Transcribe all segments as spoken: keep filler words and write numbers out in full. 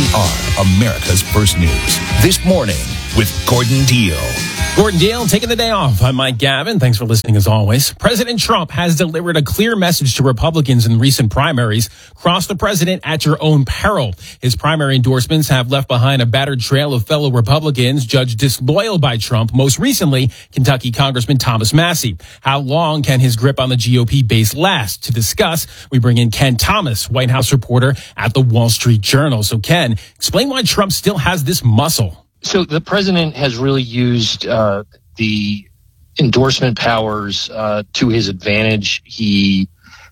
are America's First News. This morning with Gordon Deal. Gordon Deal taking the day off. I'm Mike Gavin. Thanks for listening as always. President Trump has delivered a clear message to Republicans in recent primaries. Cross the president at your own peril. His primary endorsements have left behind a battered trail of fellow Republicans judged disloyal by Trump. Most recently, Kentucky Congressman Thomas Massie. How long can his grip on the G O P base last? To discuss, we bring in Ken Thomas, White House reporter at the Wall Street Journal. So Ken, explain why Trump still has this muscle. So the president has really used uh, the endorsement powers uh, to his advantage. He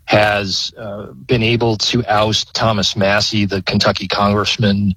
has uh, been able to oust Thomas Massie, the Kentucky congressman,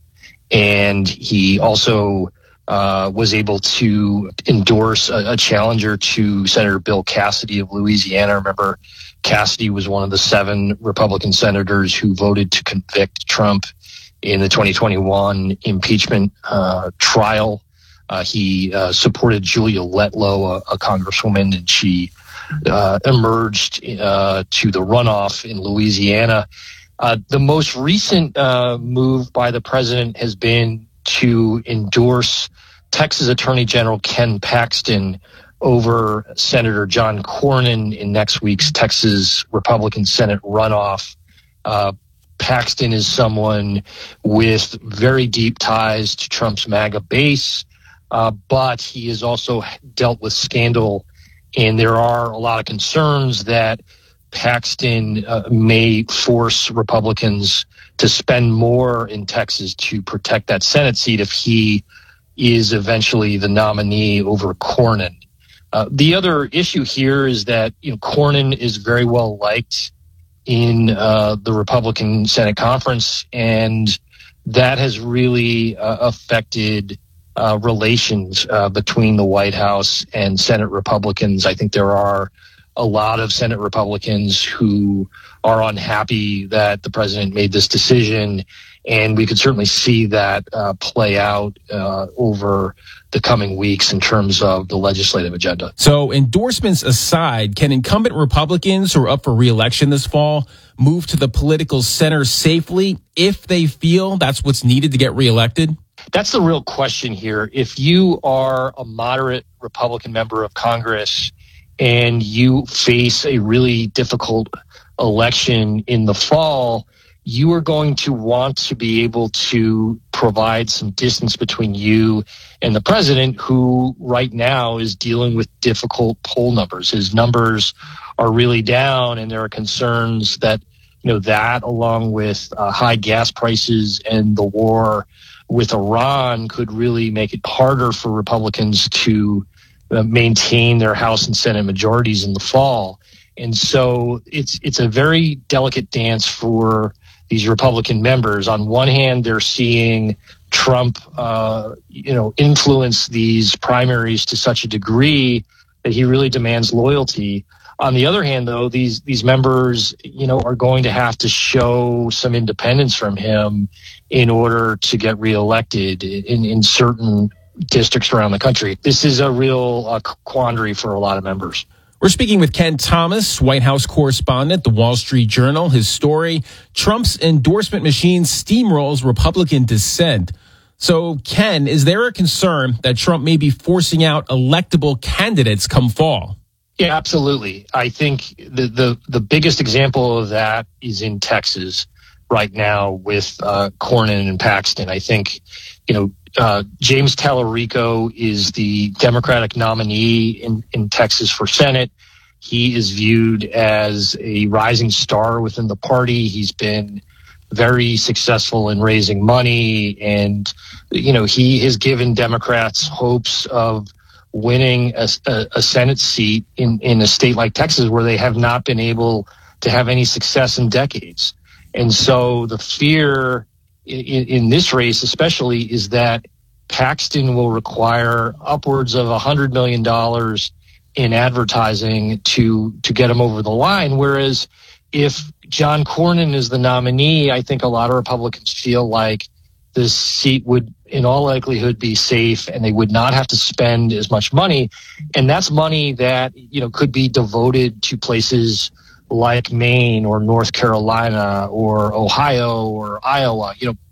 and he also uh, was able to endorse a, a challenger to Senator Bill Cassidy of Louisiana. Remember, Cassidy was one of the seven Republican senators who voted to convict Trump in the twenty twenty-one impeachment uh, trial. Uh, he uh, supported Julia Letlow, a, a congresswoman, and she uh, emerged uh, to the runoff in Louisiana. Uh, the most recent uh, move by the president has been to endorse Texas Attorney General Ken Paxton over Senator John Cornyn in next week's Texas Republican Senate runoff. Uh, Paxton is someone with very deep ties to Trump's MAGA base, uh, but he has also dealt with scandal, and there are a lot of concerns that Paxton uh, may force Republicans to spend more in Texas to protect that Senate seat if he is eventually the nominee over Cornyn. Uh, the other issue here is that, you know, Cornyn is very well liked in uh, the Republican Senate conference, and that has really uh, affected uh, relations uh, between the White House and Senate Republicans. I think there are a lot of Senate Republicans who are unhappy that the president made this decision, and we could certainly see that uh, play out uh, over the coming weeks in terms of the legislative agenda. So endorsements aside, can incumbent Republicans who are up for re-election this fall move to the political center safely if they feel that's what's needed to get reelected? That's the real question here. If you are a moderate Republican member of Congress and you face a really difficult election in the fall, you are going to want to be able to provide some distance between you and the president, who right now is dealing with difficult poll numbers. His numbers are really down, and there are concerns that, you know, that along with uh, high gas prices and the war with Iran could really make it harder for Republicans to uh, maintain their House and Senate majorities in the fall. And so it's it's a very delicate dance for these Republican members. On one hand, they're seeing Trump, uh, you know, influence these primaries to such a degree that he really demands loyalty. On the other hand, though, these these members, you know, are going to have to show some independence from him in order to get reelected in, in certain districts around the country. This is a real uh, quandary for a lot of members. We're speaking with Ken Thomas, White House correspondent, The Wall Street Journal. His story, Trump's endorsement machine steamrolls Republican dissent. So, Ken, is there a concern that Trump may be forcing out electable candidates come fall? Yeah, absolutely. I think the, the, the biggest example of that is in Texas right now with uh, Cornyn and Paxton. I think, you know, Uh, James Tallarico is the Democratic nominee in, in Texas for Senate. He is viewed as a rising star within the party. He's been very successful in raising money, and, you know, he has given Democrats hopes of winning a, a, a Senate seat in, in a state like Texas where they have not been able to have any success in decades. And so the fear In, in this race especially is that Paxton will require upwards of one hundred million dollars in advertising to to get him over the line, whereas if John Cornyn is the nominee, I think a lot of Republicans feel like this seat would in all likelihood be safe and they would not have to spend as much money, and that's money that, you know, could be devoted to places like Maine or North Carolina or Ohio or Iowa. You know,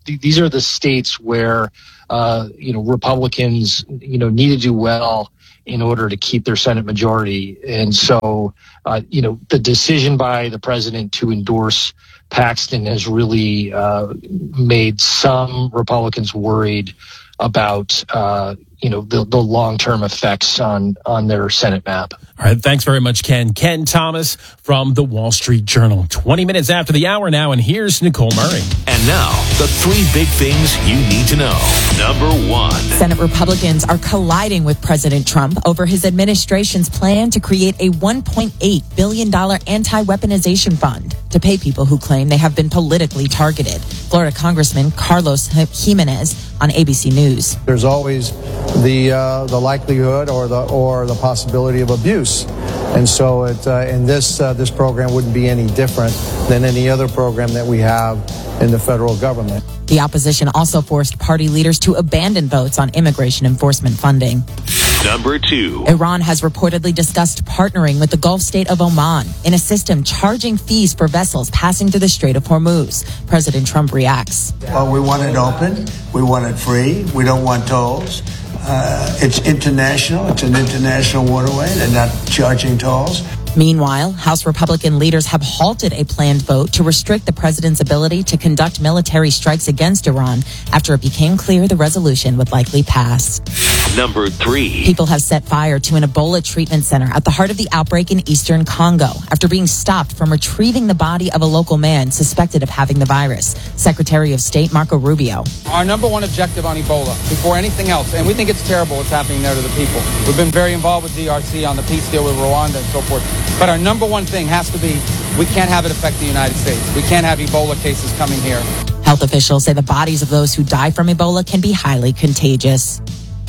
th- these are the states where, uh, you know, Republicans, you know, need to do well in order to keep their Senate majority. And so, uh, you know, the decision by the president to endorse Paxton has really uh, made some Republicans worried about, uh, you know, the, the long-term effects on, on their Senate map. All right. Thanks very much, Ken. Ken Thomas from the Wall Street Journal. twenty minutes after the hour now, and here's Nicole Murray. And now, the three big things you need to know. Number one. Senate Republicans are colliding with President Trump over his administration's plan to create a one point eight billion dollars anti-weaponization fund to pay people who claim they have been politically targeted. Florida Congressman Carlos Jimenez on A B C News. There's always the uh, the likelihood or the or the possibility of abuse, and so it uh, and this uh, this program wouldn't be any different than any other program that we have in the federal government. The opposition also forced party leaders to abandon votes on immigration enforcement funding. Number two. Iran has reportedly discussed partnering with the Gulf state of Oman in a system charging fees for vessels passing through the Strait of Hormuz. President Trump reacts. Well, we want it open. We want it free. We don't want tolls. Uh, it's international. It's an international waterway. They're not charging tolls. Meanwhile, House Republican leaders have halted a planned vote to restrict the president's ability to conduct military strikes against Iran after it became clear the resolution would likely pass. Number three. People have set fire to an Ebola treatment center at the heart of the outbreak in eastern Congo after being stopped from retrieving the body of a local man suspected of having the virus. Secretary of State Marco Rubio. Our number one objective on Ebola, before anything else, and we think it's terrible what's happening there to the people. We've been very involved with D R C on the peace deal with Rwanda and so forth. But our number one thing has to be, we can't have it affect the United States. We can't have Ebola cases coming here. Health officials say the bodies of those who die from Ebola can be highly contagious.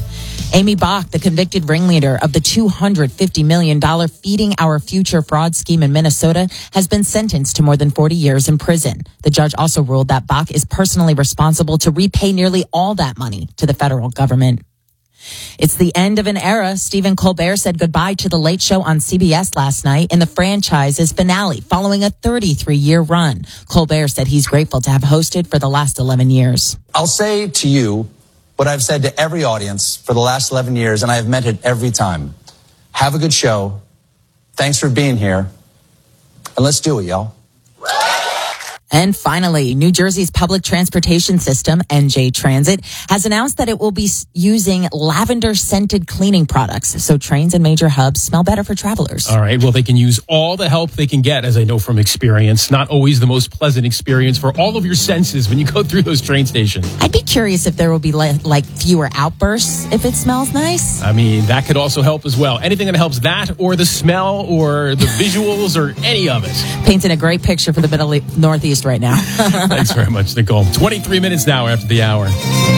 Amy Bach, the convicted ringleader of the two hundred fifty million dollars Feeding Our Future fraud scheme in Minnesota, has been sentenced to more than forty years in prison. The judge also ruled that Bach is personally responsible to repay nearly all that money to the federal government. It's the end of an era. Stephen Colbert said goodbye to The Late Show on C B S last night in the franchise's finale following a thirty-three year run. Colbert said he's grateful to have hosted for the last eleven years. I'll say to you what I've said to every audience for the last eleven years, and I have meant it every time. Have a good show. Thanks for being here. And let's do it, y'all. And finally, New Jersey's public transportation system, N J Transit, has announced that it will be using lavender-scented cleaning products so trains and major hubs smell better for travelers. All right. Well, they can use all the help they can get, as I know from experience. Not always the most pleasant experience for all of your senses when you go through those train stations. I'd be curious if there will be like, like fewer outbursts if it smells nice. I mean, that could also help as well. Anything that helps that or the smell or the visuals or any of it. Painting a great picture for the Middle e- Northeast right now. Thanks very much, Nicole. twenty-three minutes now after the hour.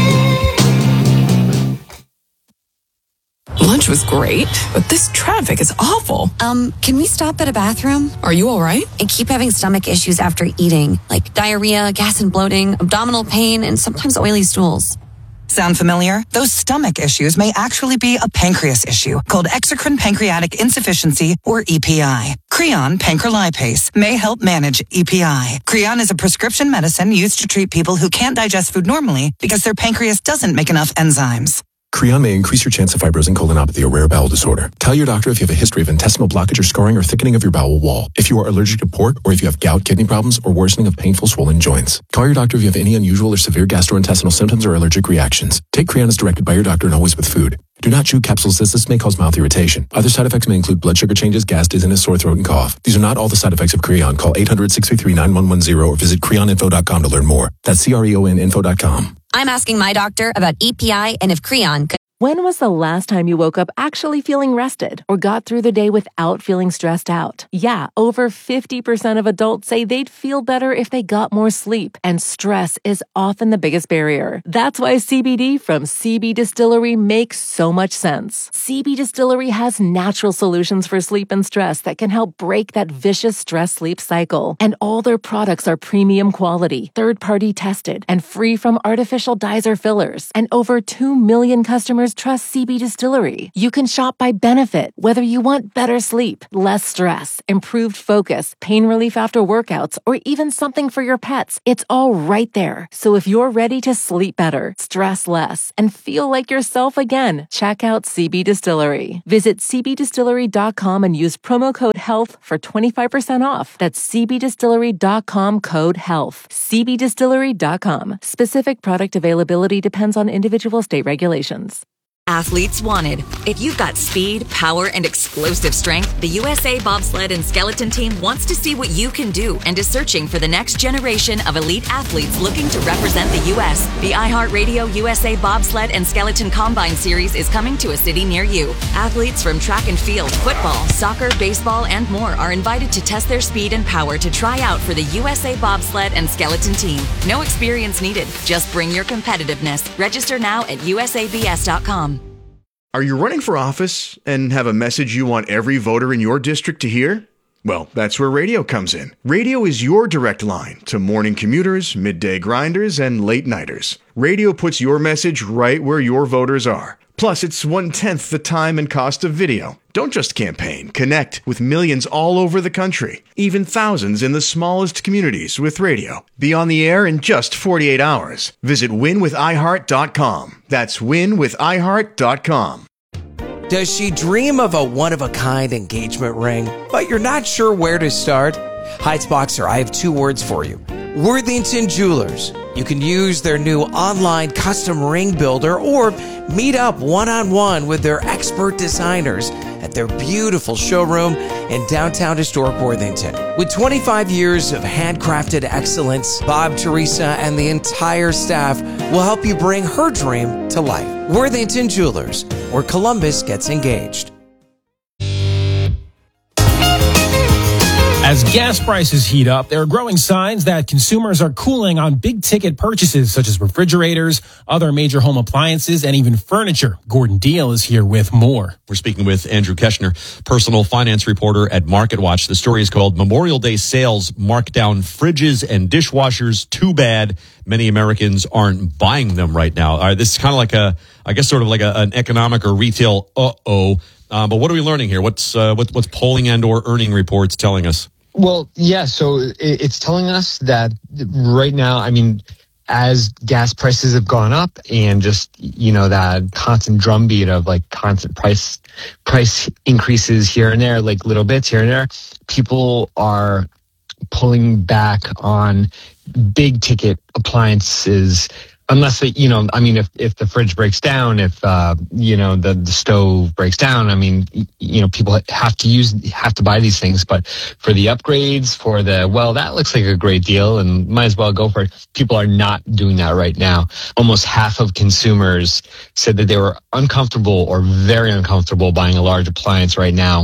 Lunch was great, but this traffic is awful. Um, can we stop at a bathroom? Are you all right? I keep having stomach issues after eating, like diarrhea, gas and bloating, abdominal pain, and sometimes oily stools. Sound familiar? Those stomach issues may actually be a pancreas issue called exocrine pancreatic insufficiency, or E P I. Creon pancrelipase may help manage E P I. Creon is a prescription medicine used to treat people who can't digest food normally because their pancreas doesn't make enough enzymes. Creon may increase your chance of fibrosing colonopathy, a rare bowel disorder. Tell your doctor if you have a history of intestinal blockage or scarring or thickening of your bowel wall, if you are allergic to pork, or if you have gout, kidney problems, or worsening of painful swollen joints. Call your doctor if you have any unusual or severe gastrointestinal symptoms or allergic reactions. Take Creon as directed by your doctor and always with food. Do not chew capsules as this may cause mouth irritation. Other side effects may include blood sugar changes, gas, dizziness, sore throat, and cough. These are not all the side effects of Creon. Call eight hundred, six three three, nine one one zero or visit creon info dot com to learn more. That's C R E O N info dot com. I'm asking my doctor about E P I and if Creon could... When was the last time you woke up actually feeling rested or got through the day without feeling stressed out? Yeah, over fifty percent of adults say they'd feel better if they got more sleep, and stress is often the biggest barrier. That's why C B D from C B Distillery makes so much sense. C B Distillery has natural solutions for sleep and stress that can help break that vicious stress-sleep cycle. And all their products are premium quality, third-party tested, and free from artificial dyes or fillers. And over two million customers customers trust C B Distillery. You can shop by benefit, whether you want better sleep, less stress, improved focus, pain relief after workouts, or even something for your pets. It's all right there. So if you're ready to sleep better, stress less, and feel like yourself again, check out C B Distillery. Visit c b distillery dot com and use promo code HEALTH for twenty-five percent off. That's c b distillery dot com code HEALTH. c b distillery dot com. Specific product availability depends on individual state regulations. Athletes wanted. If you've got speed, power, and explosive strength, the U S A Bobsled and Skeleton Team wants to see what you can do and is searching for the next generation of elite athletes looking to represent the U S. The iHeartRadio U S A Bobsled and Skeleton Combine Series is coming to a city near you. Athletes from track and field, football, soccer, baseball, and more are invited to test their speed and power to try out for the U S A Bobsled and Skeleton Team. No experience needed. Just bring your competitiveness. Register now at u s a b s dot com. Are you running for office and have a message you want every voter in your district to hear? Well, that's where radio comes in. Radio is your direct line to morning commuters, midday grinders, and late nighters. Radio puts your message right where your voters are. Plus, it's one-tenth the time and cost of video. Don't just campaign. Connect with millions all over the country, even thousands in the smallest communities with radio. Be on the air in just forty-eight hours. Visit win with i heart dot com. That's win with i heart dot com. Does she dream of a one-of-a-kind engagement ring, but you're not sure where to start? Heights Boxer, I have two words for you. Worthington Jewelers. You can use their new online custom ring builder or meet up one-on-one with their expert designers at their beautiful showroom in downtown historic Worthington. With twenty-five years of handcrafted excellence, Bob, Teresa, and the entire staff will help you bring her dream to life. Worthington Jewelers, where Columbus gets engaged. As gas prices heat up, there are growing signs that consumers are cooling on big-ticket purchases such as refrigerators, other major home appliances, and even furniture. Gordon Deal is here with more. We're speaking with Andrew Keshner, personal finance reporter at MarketWatch. The story is called Memorial Day Sales Mark Down Fridges and Dishwashers. Too bad many Americans aren't buying them right now. All right, this is kind of like a, I guess sort of like a, an economic or retail uh-oh. Um, but what are we learning here? What's uh, what, what's polling and or earning reports telling us? Well, yeah, so it's telling us that right now, I mean, as gas prices have gone up and just, you know, that constant drumbeat of like constant price price increases here and there, like little bits here and there, people are pulling back on big ticket appliances. Unless, you know, I mean, if, if the fridge breaks down, if, uh, you know, the, the stove breaks down, I mean, you know, people have to use, have to buy these things. But for the upgrades, for the, well, that looks like a great deal and might as well go for it. People are not doing that right now. Almost half of consumers said that they were uncomfortable or very uncomfortable buying a large appliance right now,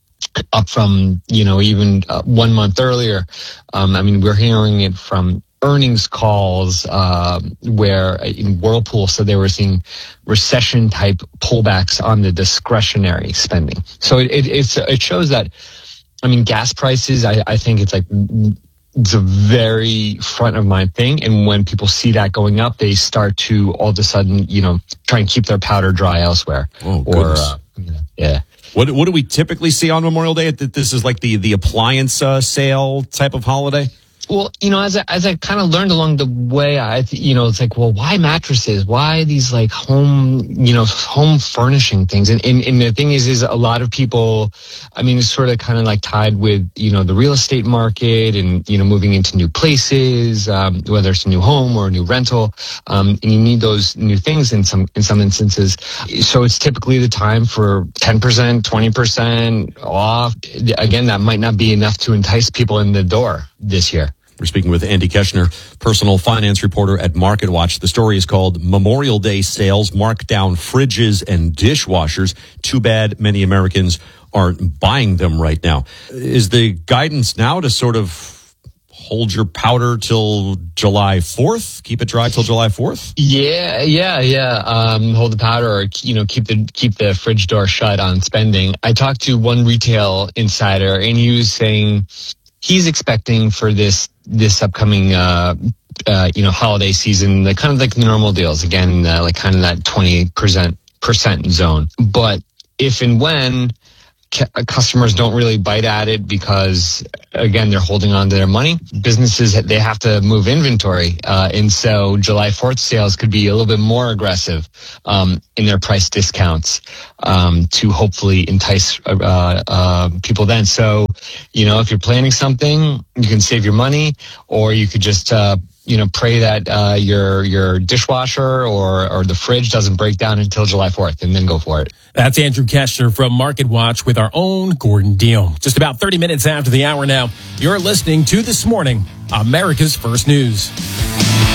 up from, you know, even uh, one month earlier. Um, I mean, we're hearing it from earnings calls uh, where in Whirlpool said they were seeing recession type pullbacks on the discretionary spending. So it, it, it's, it shows that, I mean, gas prices, I, I think it's like, it's a very front of mind thing. And when people see that going up, they start to all of a sudden, you know, try and keep their powder dry elsewhere. Oh, or, uh, yeah. What what do we typically see on Memorial Day? This is like the, the appliance uh, sale type of holiday? Well, you know, as I, as I kind of learned along the way, I, you know, it's like, well, why mattresses? Why these like home, you know, home furnishing things? And, and, and the thing is, is a lot of people, I mean, it's sort of kind of like tied with, you know, the real estate market and, you know, moving into new places, um, whether it's a new home or a new rental. Um, and you need those new things in some, in some instances. So it's typically the time for ten percent, twenty percent off. Again, that might not be enough to entice people in the door this year. We're speaking with Andy Keshner, personal finance reporter at MarketWatch. The story is called Memorial Day Sales Mark Down Fridges and Dishwashers. Too bad many Americans aren't buying them right now. Is the guidance now to sort of hold your powder till July fourth? Keep it dry till July fourth? Yeah, yeah, yeah. Um, hold the powder or, you know, keep the, keep the fridge door shut on spending. I talked to one retail insider and he was saying he's expecting for this this upcoming uh uh you know holiday season, the kind of like the normal deals again, uh, like kind of that twenty percent percent zone. But if and when customers don't really bite at it because, again, they're holding on to their money, businesses, they have to move inventory. Uh, and so July fourth sales could be a little bit more aggressive um, in their price discounts um, to hopefully entice uh, uh, people then. So, you know, if you're planning something, you can save your money, or you could just uh, you know, pray that uh, your your dishwasher or, or the fridge doesn't break down until July fourth, and then go for it. That's Andrew Keshner from Market Watch with our own Gordon Deal. Just about thirty minutes after the hour now, you're listening to This Morning, America's First News.